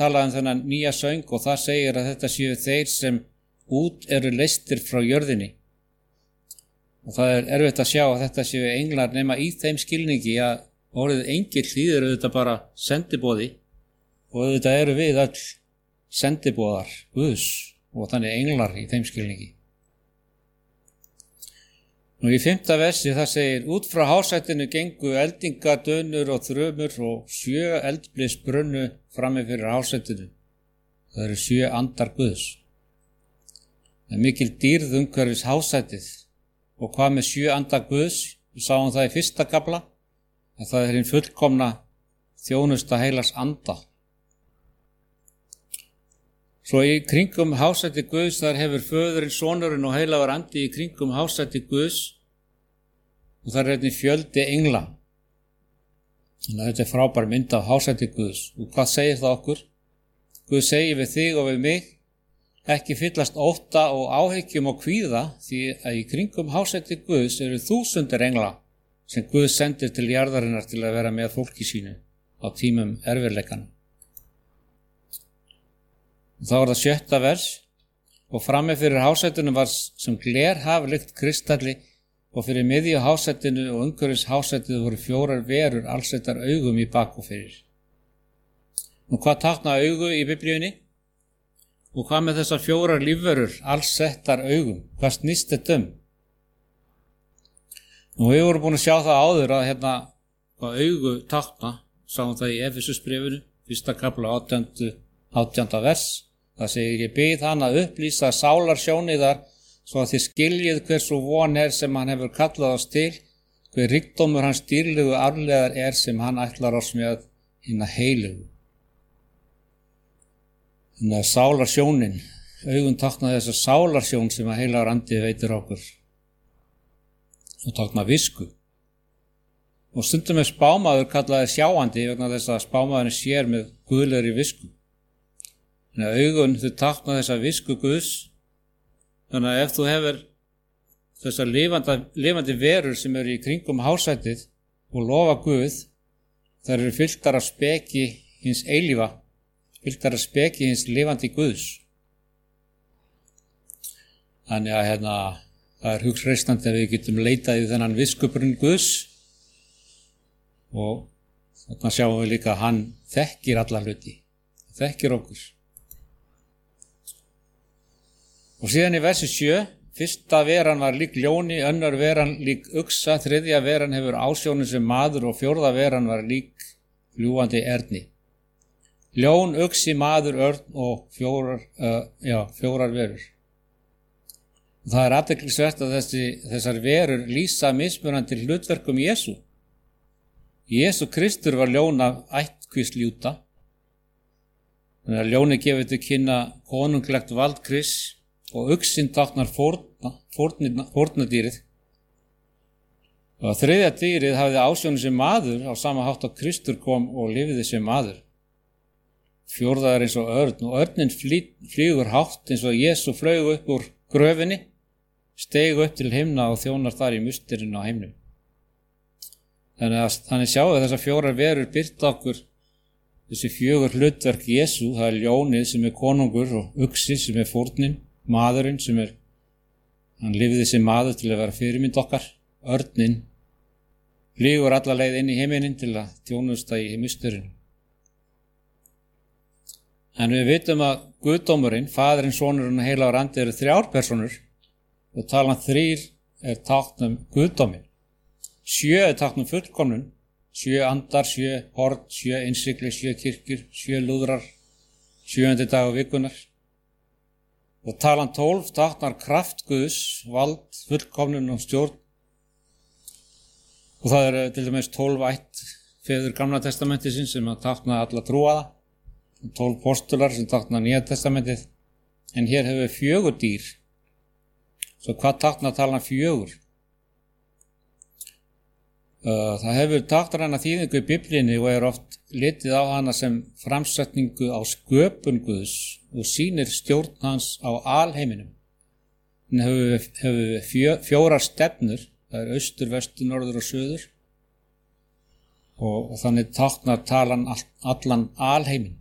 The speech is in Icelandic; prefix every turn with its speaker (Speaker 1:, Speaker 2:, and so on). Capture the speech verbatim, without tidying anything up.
Speaker 1: talað um þennan nýja söng og það segir að þetta séu þeir sem út eru leystir frá jörðinni. Og það er erfitt að sjá að þetta séu englar nema í þeim skilningi að orðið engill þýðir auðvitað bara sendiboði og auðvitað eru við öll sendiboðar Guðs og þannig englar í þeim skilningi. Nú í fimmta versi það segir, út frá hásætinu gengu eldingar, dönur og þrumur og sjö eldblis brunnu frammi fyrir hásætinu. Það eru sjö andar Guðs. Það er mikil dýrð umhverfis hásætið og hvað með sjö andar Guðs, við sáum það í fyrsta kafla, að það er hinn fullkomna þjónusta heilags anda. Svo í kringum hásæti Guðs þar hefur föðurinn, sonurinn og heilagur andi í kringum hásæti Guðs og þar er einnig fjöldi engla. Þannig að þetta er frábær mynd af hásæti Guðs. Og hvað segir það okkur? Guð segir við þig og við mig, ekki fyllast ótta og áhyggjum og kvíða því að í kringum hásæti Guðs eru þúsundir engla sem Guð sendir til jarðarinnar til að vera með fólki sínu á tímum erfiðleikana. Þá var það sjötta vers og frammi fyrir hásætinu var sem glerhaf lykt kristalli og fyrir miðju hásætinu og umhverfis hásætinu voru fjórar verur allsettar augum í bak og fyrir. Nú hvað tákna augu í Biblíunni? Og hvað með þessar fjórar lífverur allsettar augum? Hvað snýst þetta um? Nú við vorum búin að sjá það áður að hérna hvað augu tákna, sáum það í Efesusbréfinu, fyrsta kafla átjánda vers. Það segir, ég bið hann að upplýsa sálarsjóniðar svo að þið skiljið hversu von er sem hann hefur kallað oss til, hver ríkdómur hans dýrlegu arflegar er sem hann ætlar oss með hinna heilugu. Þannig að sálarsjónin, augun tákna þessa sálarsjón sem að heilagur andi veitir okkur og tákna visku. Og stundum er spámaður kallaði sjáandi vegna þess að spámaðurinn sér með guðlegri visku. Þannig að augun þau tákna þessa visku Guðs. Þannig að ef þú hefur þessar lifandi, lifandi verur sem eru í kringum hásætið og lofa Guð, þær eru fylltar af speki hins eilífa, fylltar af speki hins lifandi Guðs. Þannig að hérna, það er hugsreistandi að við getum leitað í þennan viskubrunn Guðs og þarna sjáum við líka að hann þekkir alla hluti, þekkir okkur. Og síðan í versi sjö, fyrsta veran var lík ljóni, önnur veran lík uxa, þriðja veran hefur ásjónu sem maður og fjórða veran var lík fljúgandi erni. Ljón, uxi, maður, örn og fjórar, uh, já, fjórar verur. Og það er athyglisvert að þessi, þessar verur lýsa mismunandi hlutverkum Jesú. Jesú Kristur var ljón af ættkvísl Júda. Þannig að ljóni gefur til kynna konunglegt vald Krists og uxinn táknar fórna, fórna, fórnadýrið. Og þriðja dýrið hafði ásjónu sem maður á sama hátt að Kristur kom og lifiði sem maður. Fjórða er eins og örn og örnin flý, flýgur hátt eins og Jesú flaug upp úr gröfinni, steig upp til himna og þjónar þar í musturinn á himnum. Þannig að þannig sjáum við þessar fjórar verur birta okkur þessi fjögur hlutverk Jesú, það er ljónið sem er konungur og uxi sem er fórnin, maðurinn sem er, hann lifði sem maður til að vera fyrirmynd okkar, örnin, flýgur alla leið inn í heiminin til að þjónusta í musturinn. En við vitum að Guðdómurinn, Faðirinn, Sonurinn og heilagur andi eru þrjár personur og talan þrír er tákn um Guðdóminn. Sjö er tákn um fullkomnun, sjö andar, sjö horn, sjö innsigli, sjö kirkjur, sjö lúðrar, sjöundi dag vikunar. Og talan tólf táknar kraft Guðs, vald, fullkomnun og stjórn. Og það er til dæmis tólf ætt feður Gamla testamentisins sem að tákna alla trúaða, tólf postular sem tákna Nýja testamentið. En hér hefur við fjögur dýr. Svo hvað táknar talan fjögur? Það hefur táknar hana þýðingu í Biblíunni og er oft litið á hana sem framsetningu á sköpun Guðs og sýnir stjórn hans á alheiminum. Þannig hefur við, hefur við fjö, fjórar stefnur, það er austur, vestur, norður og suður og, og þannig táknar talan all, allan alheimin.